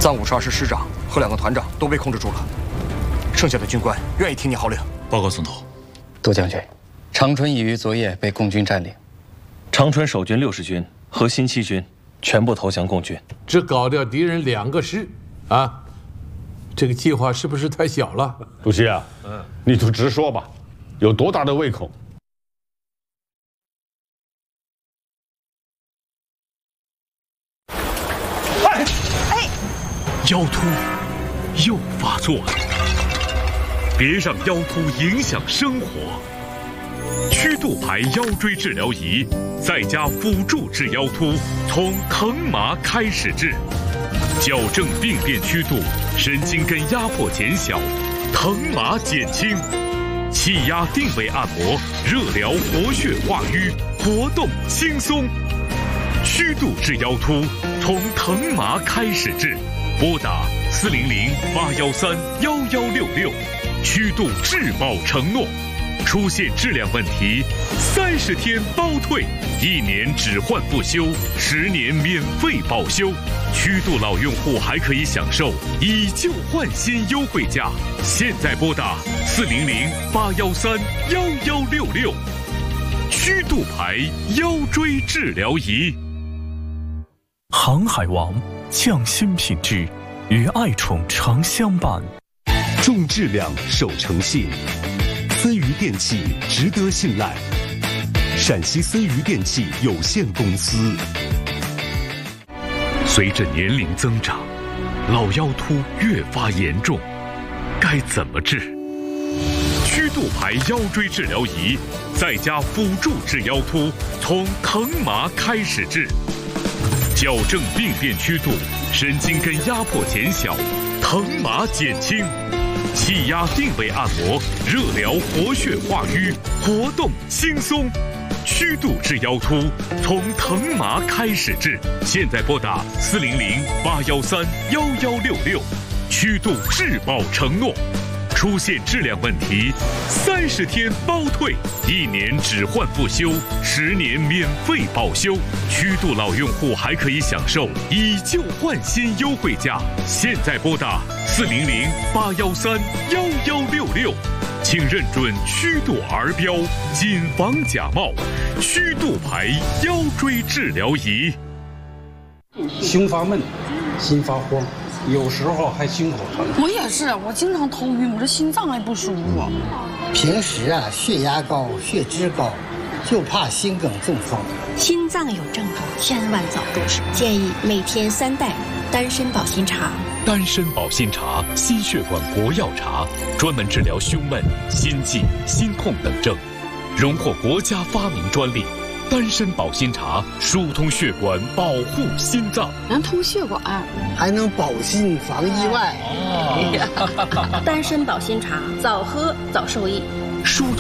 臧52师师长和2个团长都被控制住了，剩下的军官愿意听你号令。 报告总统， 杜将军，长春已于昨夜被共军占领， 长春守军60军和新七军全部投降共军， 只搞掉敌人2个师，啊，这个计划是不是太小了？ 主席啊，你就直说吧，有多大的胃口？ 腰突又发作了，别让腰突影响生活。曲度牌腰椎治疗仪再加辅助治腰突，从疼麻开始治，矫正病变曲度，神经根压迫减小，疼麻减轻，气压定位按摩，热疗活血化瘀，活动轻松。曲度治腰突，从疼麻开始治。拨打400-813-1166，曲度质保承诺，出现质量问题，30天包退，1年只换不修，10年免费保修。曲度老用户还可以享受以旧换新优惠价。现在拨打400-813-1166，曲度牌腰椎治疗仪。 航海王。匠心品质，与爱宠常相伴。 重质量，守诚信，森榆电器值得信赖。陕西森榆电器有限公司。 随着年龄增长，老腰突越发严重，该怎么治？曲度牌腰椎治疗仪再加辅助治腰突，从疼麻开始治。矫正病变曲度，神经根压迫减小，疼麻减轻，气压定位按摩，热疗活血化瘀，活动轻松。曲度治腰突，从疼麻开始治。现在拨打400-813-1166，曲度质保承诺。出现质量问题，30天包退，1年只换不修，10年免费保修。曲度老用户还可以享受以旧换新优惠价。现在拨打400-813-1166，请认准曲度儿标，谨防假冒。曲度牌腰椎治疗仪。 胸发闷，心发慌。有时候还心口疼。 我也是，我经常头晕，我这心脏还不舒服。 平时啊，血压高、血脂高，就怕心梗中风。 心脏有症状，千万早重视。建议每天3袋丹参保心茶。 丹参保心茶，心血管国药茶，专门治疗胸闷、心悸、心痛等症，荣获国家发明专利。丹参保心茶疏通血管，保护心脏， 能通血管， 还能保心防意外。 丹参保心茶，早喝早受益。 疏